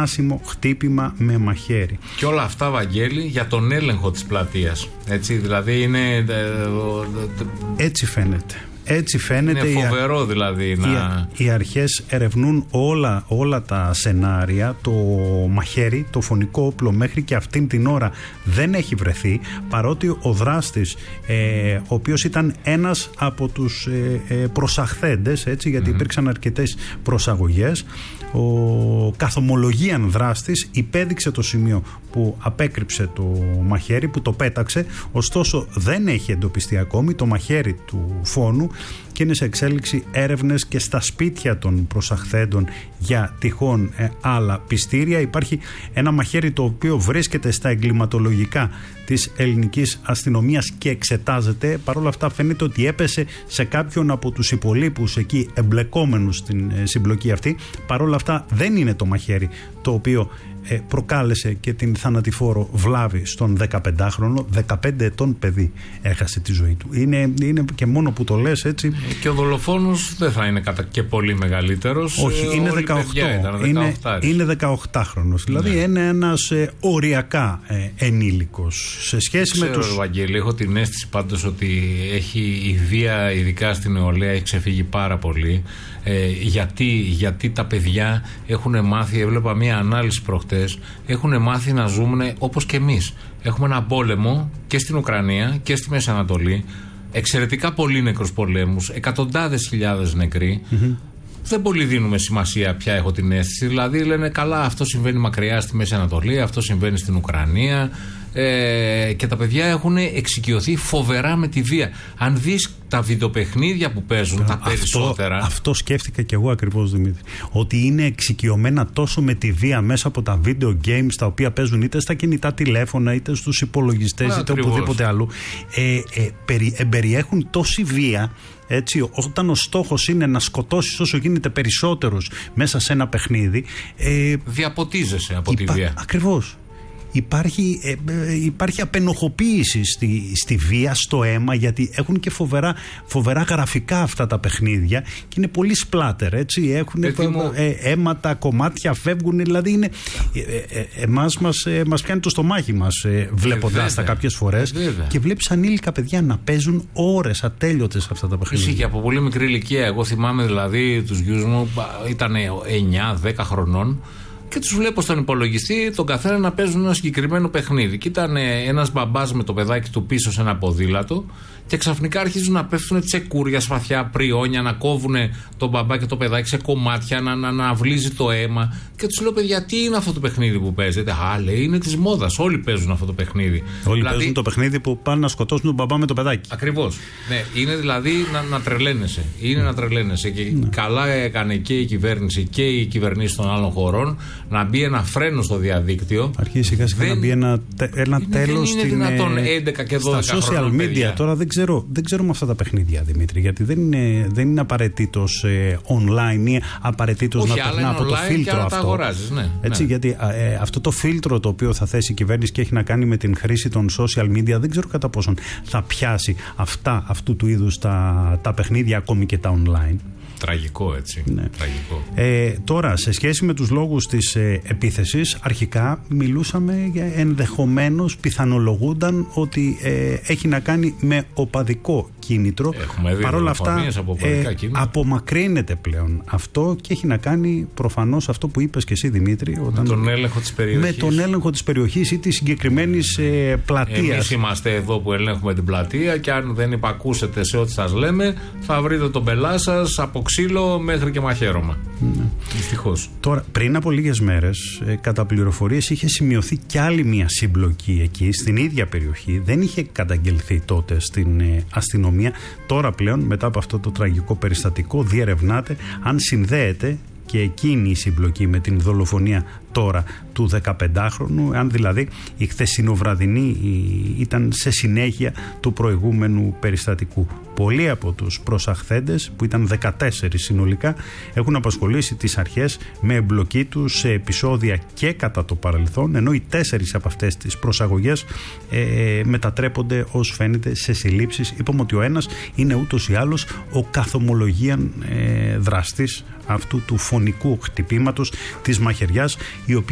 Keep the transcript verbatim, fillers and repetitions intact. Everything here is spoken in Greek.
θανάσιμο χτύπημα με μαχαίρι. Και όλα αυτά, Βαγγέλη, για τον έλεγχο της πλατείας. Έτσι, δηλαδή είναι... Έτσι φαίνεται. Έτσι φαίνεται. Είναι φοβερό οι, δηλαδή να... οι, οι αρχές ερευνούν όλα, όλα τα σενάρια. Το μαχαίρι, το φωνικό όπλο μέχρι και αυτήν την ώρα δεν έχει βρεθεί, παρότι ο δράστης ε, ο οποίος ήταν ένας από τους ε, ε, προσαχθέντες, έτσι, γιατί mm-hmm. υπήρξαν αρκετές προσαγωγές, ο καθομολογίαν δράστης υπέδειξε το σημείο που απέκρυψε το μαχαίρι, που το πέταξε, ωστόσο δεν έχει εντοπιστεί ακόμη το μαχαίρι του φόνου και είναι σε εξέλιξη έρευνες και στα σπίτια των προσαχθέντων για τυχόν ε, άλλα πιστήρια. Υπάρχει ένα μαχαίρι το οποίο βρίσκεται στα εγκληματολογικά της ελληνικής αστυνομίας και εξετάζεται. Παρ' όλα αυτά φαίνεται ότι έπεσε σε κάποιον από τους υπολείπους εκεί εμπλεκόμενους στην ε, συμπλοκή αυτή. Παρ' όλα αυτά δεν είναι το μαχαίρι το οποίο ε, προκάλεσε και την θανατηφόρο βλάβη στον δεκαπεντάχρονο. δεκαπέντε ετών παιδί έχασε τη ζωή του. Είναι, είναι και μόνο που το λες έτσι. Και ο δολοφόνος δεν θα είναι κατά και πολύ μεγαλύτερος. Όχι, είναι δεκαοκτώ. Είναι, είναι δεκαοκτάχρονος. Δηλαδή ναι. είναι ένας ε, οριακά ε, ενήλικος. Σε σχέση Ξέρω, με τους... Βαγγέλη, έχω την αίσθηση πάντως ότι έχει η βία, ειδικά στην νεολαία, έχει ξεφύγει πάρα πολύ. Ε, γιατί, γιατί τα παιδιά έχουν μάθει, έβλεπα μία ανάλυση προχτές, έχουν μάθει να ζουν όπως και εμείς. Έχουμε ένα πόλεμο και στην Ουκρανία και στη Μέση Ανατολή, εξαιρετικά πολλοί νεκρούς πολέμους, εκατοντάδες χιλιάδες νεκροί. Mm-hmm. Δεν πολύ δίνουμε σημασία πια, έχω την αίσθηση. Δηλαδή λένε καλά, αυτό συμβαίνει μακριά στη Μέση Ανατολή, αυτό συμβαίνει στην Ουκρανία. Ε, και τα παιδιά έχουν εξοικειωθεί φοβερά με τη βία. Αν δεις τα βιντεοπαιχνίδια που παίζουν, αυτό, τα περισσότερα. Αυτό σκέφτηκα κι εγώ ακριβώς, Δημήτρη. Ότι είναι εξοικειωμένα τόσο με τη βία μέσα από τα video games τα οποία παίζουν είτε στα κινητά τηλέφωνα, είτε στους υπολογιστές, είτε ακριβώς. οπουδήποτε αλλού. Ε, ε, περι, ε, περιέχουν τόση βία. Έτσι, όταν ο στόχος είναι να σκοτώσεις όσο γίνεται περισσότερους μέσα σε ένα παιχνίδι, ε, διαποτίζεσαι από υπά, τη βία. Ακριβώς. Υπάρχει, ε, ε, υπάρχει απενοχοποίηση στη, στη βία, στο αίμα, γιατί έχουν και φοβερά, φοβερά γραφικά αυτά τα παιχνίδια και είναι πολύ σπλάτερ, έτσι, έχουν ε, ε, αίματα, κομμάτια φεύγουν, δηλαδή είναι, ε, ε, εμάς μας, ε, μας πιάνει το στομάχι μας ε, βλέποντας ε, τα κάποιες φορές ε, και βλέπεις ανήλικα παιδιά να παίζουν ώρες ατέλειωτες αυτά τα παιχνίδια. Εσύ και από πολύ μικρή ηλικία, εγώ θυμάμαι δηλαδή τους γιους μου ήταν εννιά δέκα χρονών και τους βλέπω στον υπολογιστή τον καθένα να παίζουν ένα συγκεκριμένο παιχνίδι. Και ήταν ένας μπαμπάς με το παιδάκι του πίσω σε ένα ποδήλατο και ξαφνικά αρχίζουν να πέφτουν τσεκούρια, σπαθιά, πριόνια, να κόβουν τον μπαμπά και το παιδάκι σε κομμάτια, να, να, να αυλίζει το αίμα. Και τους λέω, παιδιά, τι είναι αυτό το παιχνίδι που παίζετε? Α, λέει, είναι της μόδας. Όλοι παίζουν αυτό το παιχνίδι. Όλοι δηλαδή, παίζουν το παιχνίδι που πάνε να σκοτώσουν τον μπαμπά με το παιδάκι. Ακριβώς. Ναι, είναι δηλαδή να, να τρελαίνεσαι. Είναι mm. να τρελαίνεσαι. Και mm. καλά έκανε και η κυβέρνηση και οι κυβερνήσεις των άλλων χωρών να μπει ένα φρένο στο διαδίκτυο. Αρχίζει σιγά σιγά να μπει ένα, ένα τέλος στην. Είναι δυνατόν έντεκα και δώδεκα στα social media. Παιδιά. Τώρα δεν ξέρω, δεν ξέρω με αυτά τα παιχνίδια, Δημήτρη, γιατί δεν είναι, δεν είναι απαραίτητος ε, online ή απαραίτητος να περνά από το φίλτρο αυτό. Αγοράζεις, ναι, έτσι, ναι. Γιατί ε, αυτό το φίλτρο το οποίο θα θέσει η κυβέρνηση και έχει να κάνει με την χρήση των social media, δεν ξέρω κατά πόσον θα πιάσει αυτά, αυτού του είδους τα, τα παιχνίδια, ακόμη και τα online. Τραγικό, έτσι. Ναι. Τραγικό. Ε, τώρα, σε σχέση με τους λόγους της ε, επίθεσης, αρχικά μιλούσαμε για ενδεχομένως, πιθανολογούνταν ότι ε, έχει να κάνει με οπαδικό κίνητρο. Έχουμε δει παρ' όλα αυτά, από οπαδικά ε, κίνητρα. Απομακρύνεται πλέον αυτό και έχει να κάνει προφανώς αυτό που είπες και εσύ, Δημήτρη. Όταν, με τον έλεγχο της περιοχής. Με τον έλεγχο της περιοχής ή της συγκεκριμένης ε, πλατείας. Εμείς είμαστε εδώ που ελέγχουμε την πλατεία και αν δεν υπακούσετε σε ό,τι σας λέμε, θα βρείτε τον πελά σας από ξύλο μέχρι και μαχαίρωμα. Ναι. Δυστυχώς. Τώρα, πριν από λίγες μέρες, ε, κατά πληροφορίες, είχε σημειωθεί κι άλλη μια συμπλοκή εκεί, στην ίδια περιοχή. Δεν είχε καταγγελθεί τότε στην ε, αστυνομία. Τώρα πλέον, μετά από αυτό το τραγικό περιστατικό, διερευνάται αν συνδέεται και εκείνη η συμπλοκή με την δολοφονία τώρα του δεκαπεντάχρονου, αν δηλαδή η χθεσινοβραδινή ήταν σε συνέχεια του προηγούμενου περιστατικού. Πολλοί από τους προσαχθέντες, που ήταν δεκατέσσερις συνολικά, έχουν απασχολήσει τις αρχές με εμπλοκή τους σε επεισόδια και κατά το παρελθόν, ενώ οι τέσσερις από αυτές τις προσαγωγές ε, μετατρέπονται, ως φαίνεται, σε συλλήψεις. Είπαμε ότι ο ένας είναι ούτως ή άλλως ο καθομολογίαν ε, δραστής αυτού του φωνικού χτυπήματος, της μαχαιριάς, η οποία